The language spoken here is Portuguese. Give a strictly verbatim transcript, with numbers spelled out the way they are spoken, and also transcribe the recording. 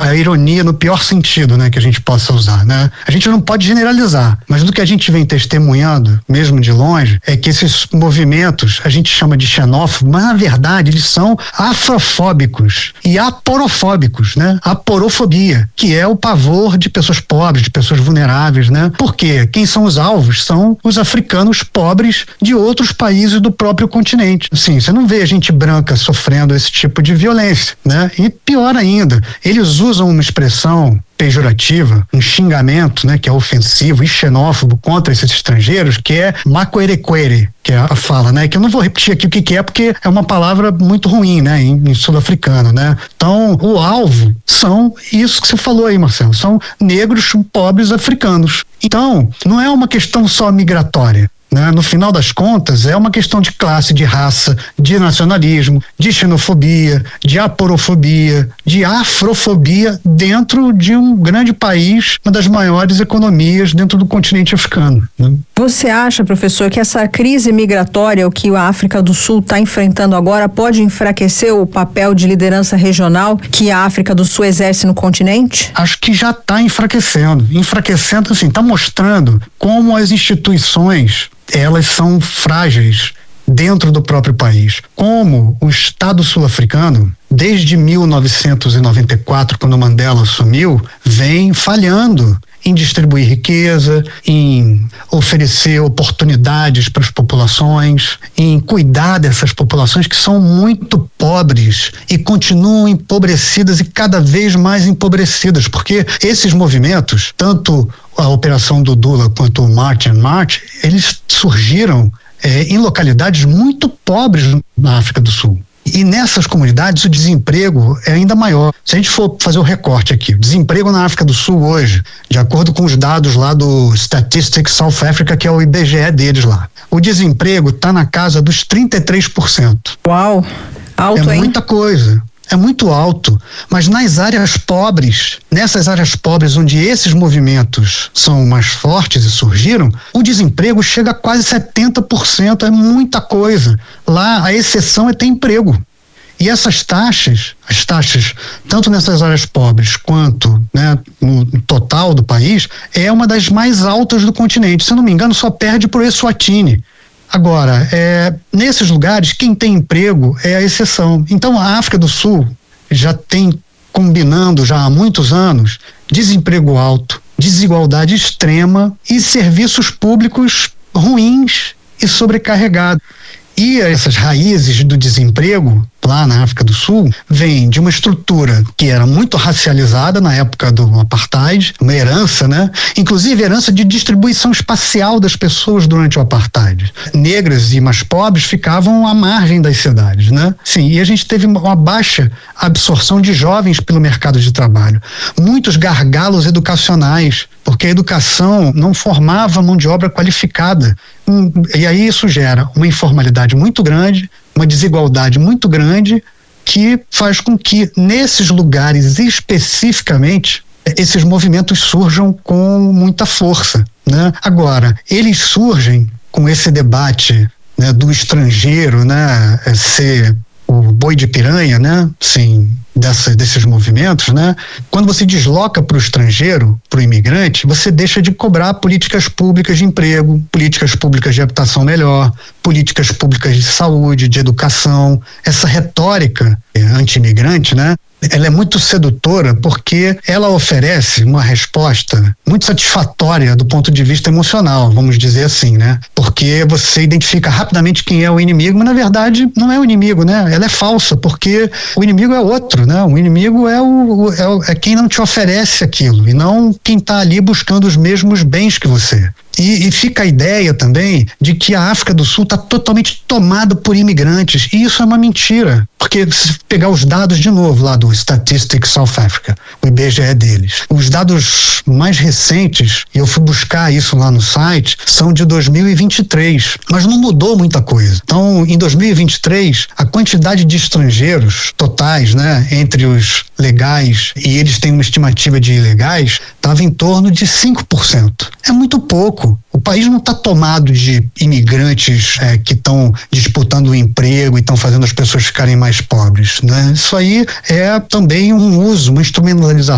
a ironia no pior sentido, né, que a gente possa usar, né? A gente não pode generalizar, mas do que a gente vem testemunhando, mesmo de longe, é que esses movimentos, a gente chama de xenófobo, mas na verdade eles são afrofóbicos e aporofóbicos, né? Aporofobia, que é o pavor de pessoas pobres, de pessoas vulneráveis, né? Porque quem são os alvos são os africanos pobres de outros países do próprio continente. Assim, você não vê gente branca sofrendo esse tipo de violência, né? E pior ainda, eles usam uma expressão pejorativa, um xingamento, né, que é ofensivo e xenófobo contra esses estrangeiros, que é macoerequere, que é a fala, né, que eu não vou repetir aqui o que, que é, porque é uma palavra muito ruim, né, em, em sul-africano, né. Então, o alvo são isso que você falou aí, Marcelo, são negros pobres africanos. Então, não é uma questão só migratória. Né? No final das contas, é uma questão de classe, de raça, de nacionalismo, de xenofobia, de aporofobia, de afrofobia dentro de um grande país, uma das maiores economias dentro do continente africano. Né? Você acha, professor, que essa crise migratória, o que a África do Sul está enfrentando agora, pode enfraquecer o papel de liderança regional que a África do Sul exerce no continente? Acho que já está enfraquecendo. Enfraquecendo, assim, está mostrando como as instituições elas são frágeis dentro do próprio país. Como o Estado sul-africano, desde mil novecentos e noventa e quatro, quando Mandela assumiu, vem falhando em distribuir riqueza, em oferecer oportunidades para as populações, em cuidar dessas populações que são muito pobres e continuam empobrecidas e cada vez mais empobrecidas, porque esses movimentos, tanto a operação do Dula quanto o March and March, eles surgiram é, em localidades muito pobres na África do Sul. E nessas comunidades o desemprego é ainda maior. Se a gente for fazer o recorte aqui, o desemprego na África do Sul hoje, de acordo com os dados lá do Statistics South Africa, que é o I B G E deles lá, o desemprego está na casa dos trinta e três por cento. Uau, alto, é hein? Muita coisa. É muito alto, mas nas áreas pobres, nessas áreas pobres onde esses movimentos são mais fortes e surgiram, o desemprego chega a quase setenta por cento, é muita coisa. Lá a exceção é ter emprego. E essas taxas, as taxas, tanto nessas áreas pobres quanto, né, no total do país, é uma das mais altas do continente. Se eu não me engano, só perde por Eswatini. Agora, é, nesses lugares, quem tem emprego é a exceção. Então, a África do Sul já tem, combinando já há muitos anos, desemprego alto, desigualdade extrema e serviços públicos ruins e sobrecarregados. E essas raízes do desemprego lá na África do Sul vem de uma estrutura que era muito racializada na época do apartheid, uma herança, né? Inclusive herança de distribuição espacial das pessoas durante o apartheid. Negras e mais pobres ficavam à margem das cidades, né? Sim, e a gente teve uma baixa absorção de jovens pelo mercado de trabalho. Muitos gargalos educacionais, porque a educação não formava mão de obra qualificada. E aí isso gera uma informalidade muito grande, uma desigualdade muito grande, que faz com que nesses lugares especificamente esses movimentos surjam com muita força, né? Agora, eles surgem com esse debate, né, do estrangeiro, né, ser o boi de piranha, né, sim, dessa, desses movimentos, né? Quando você desloca para o estrangeiro, para o imigrante, você deixa de cobrar políticas públicas de emprego, políticas públicas de habitação melhor, políticas públicas de saúde, de educação. Essa retórica anti-imigrante, né? Ela é muito sedutora porque ela oferece uma resposta muito satisfatória do ponto de vista emocional, vamos dizer assim, né? Porque você identifica rapidamente quem é o inimigo, mas na verdade não é o inimigo, né? Ela é falsa, porque o inimigo é outro, né? O inimigo é, o, é, o, é quem não te oferece aquilo e não quem está ali buscando os mesmos bens que você. E, e fica a ideia também de que a África do Sul está totalmente tomada por imigrantes, e isso é uma mentira, porque se pegar os dados de novo lá do Statistics South Africa, o I B G E deles, os dados mais recentes, e eu fui buscar isso lá no site, são de dois mil e vinte e três, mas não mudou muita coisa. Então, em dois mil e vinte e três, a quantidade de estrangeiros totais, né, entre os legais e eles têm uma estimativa de ilegais, estava em torno de cinco por cento. É muito pouco. O país não está tomado de imigrantes é, que estão disputando o emprego e estão fazendo as pessoas ficarem mais pobres, né? Isso aí é também um uso, uma instrumentalização